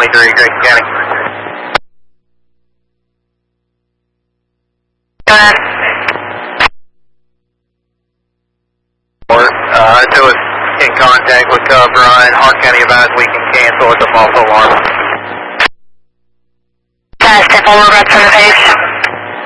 23, Grayson County. Go ahead. Until it's in contact with Cub Run, Hart County advised we can cancel at the false alarm. Test, if all over from the page.